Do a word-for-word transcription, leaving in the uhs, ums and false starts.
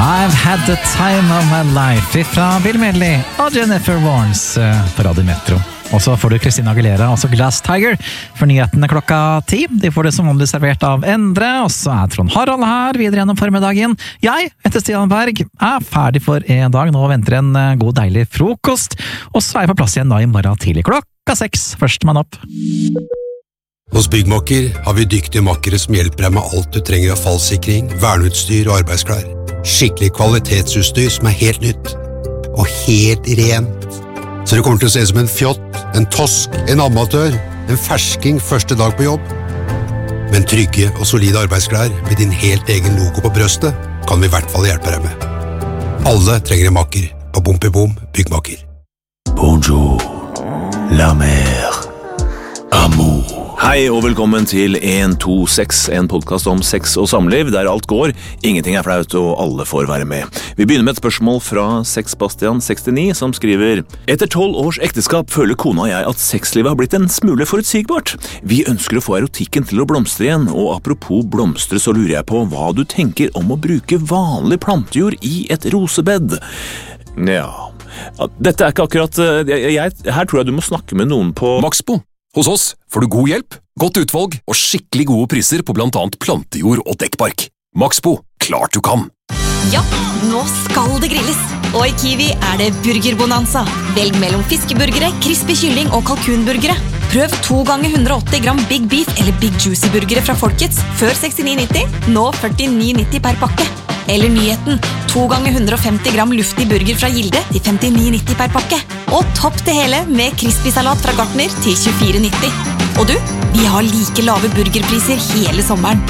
I've had the time of my life fra Bill Medley og Jennifer Warnes på Radio Metro. Og så får du Christina Aguilera, altså Glass Tiger, for nyhetene klokka ti. De får det som om det er servert av Endre, og så er Trond Harald her videre gjennom formiddagen. Jeg, etter Stian Berg, er ferdig for en dag. Nå venter en god deilig frokost, og så er jeg på plass igjen da i morgen tidlig klokka seks. Førstemann opp. Hos Byggmakker har vi dyktige makkere som hjelper deg med alt du trenger av fallsikring, verneutstyr og arbeidsklær. Skikkelig kvalitetsutstyr som er helt nytt, og helt rent. Så det kommer til å se som en fjott, en tosk, en amatør, en fersking første dag på jobb. Men trygge og solide arbeidsklær med din helt egen logo på brøstet kan vi i hvert fall hjelpe deg med. Alle trenger en makker på Bompibom Byggmakker. Bonjour, la mer, amour. Hei og velkommen til en to seks, en podcast om sex og samliv, der alt går, ingenting er flaut og alle får være med. Vi begynner med et spørsmål fra Sex-Bastian sekstini, som skriver: Etter tolv års ekteskap føler kona og jeg at sexlivet har blitt en smule forutsigbart. Vi ønsker å få erotikken til å blomstre igjen, og apropos blomstre så lurer jeg på hva du tenker om å bruke vanlig plantejord i et rosebed. Ja, dette er ikke akkurat... Jeg, jeg, her tror jeg du må snakke med noen på... Maxbo. Hos oss får du god hjelp, godt utvalg og skikkelig gode priser på blant annet plantejord og dekkbark. Maxbo, klart du kan! Ja, nå skal det grilles! Og i Kiwi er det burgerbonanza. Velg mellom fiskeburgere, crispy kylling og kalkunburgere. Prøv to ganger hundre og åtti gram Big Beef eller Big Juicy burgere fra Folkets før sekstini nitti, nå førtini nitti per pakke. Eller nyheten, to ganger hundre og femti gram luftig burger fra Gilde til femtini nitti per pakke. Og topp det hele med crispy salat fra Gartner til tjuefire nitti. Og du, vi har like lave burgerpriser hele sommeren.